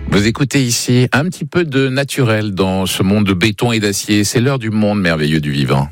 Vous écoutez ici un petit peu de naturel dans ce monde de béton et d'acier. C'est l'heure du monde merveilleux du vivant.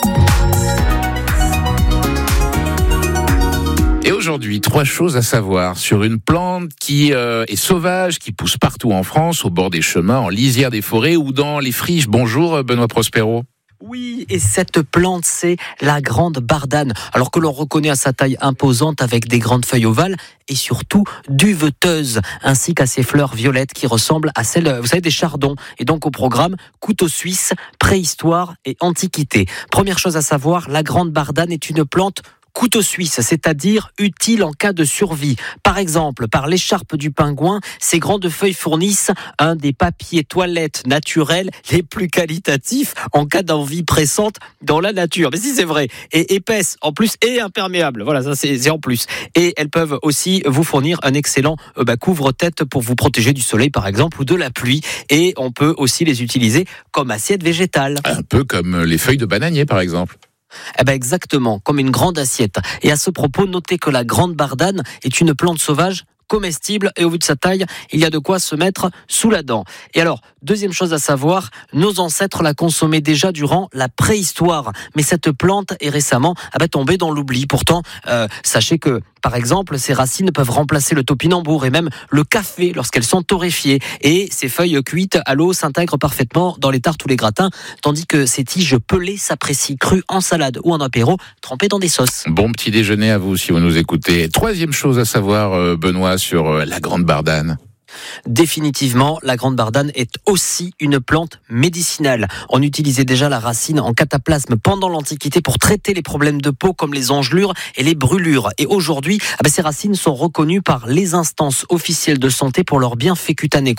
Et aujourd'hui, 3 choses à savoir sur une plante qui est sauvage, qui pousse partout en France, au bord des chemins, en lisière des forêts ou dans les friches. Bonjour Benoît Prospero. Oui, et cette plante, c'est la grande bardane. Alors que l'on reconnaît à sa taille imposante avec des grandes feuilles ovales et surtout duveteuses, ainsi qu'à ses fleurs violettes qui ressemblent à celles, vous savez, des chardons. Et donc au programme, couteau suisse, préhistoire et antiquité. Première chose à savoir, la grande bardane est une plante couteau suisse, c'est-à-dire utile en cas de survie. Par exemple, par l'écharpe du pingouin, ces grandes feuilles fournissent un des papiers toilettes naturels les plus qualitatifs en cas d'envie pressante dans la nature. Mais si c'est vrai, et épaisse en plus et imperméable. Voilà, ça c'est en plus. Et elles peuvent aussi vous fournir un excellent couvre-tête pour vous protéger du soleil par exemple ou de la pluie. Et on peut aussi les utiliser comme assiette végétale. Un peu comme les feuilles de bananier par exemple. Exactement, comme une grande assiette. Et à ce propos, notez que la grande bardane est une plante sauvage comestible et au vu de sa taille, il y a de quoi se mettre sous la dent. Et alors, deuxième chose à savoir, nos ancêtres la consommaient déjà durant la préhistoire. Mais cette plante est récemment tombée dans l'oubli. Pourtant, sachez que, par exemple, ses racines peuvent remplacer le topinambour et même le café lorsqu'elles sont torréfiées. Et ses feuilles cuites à l'eau s'intègrent parfaitement dans les tartes ou les gratins, tandis que ses tiges pelées s'apprécient crues en salade ou en apéro, trempées dans des sauces. Bon petit déjeuner à vous si vous nous écoutez. Troisième chose à savoir, Benoît, sur la grande bardane. Définitivement, la grande bardane est aussi une plante médicinale. On utilisait déjà la racine en cataplasme pendant l'Antiquité pour traiter les problèmes de peau comme les engelures et les brûlures. Et aujourd'hui, ces racines sont reconnues par les instances officielles de santé pour leurs bienfaits cutanés.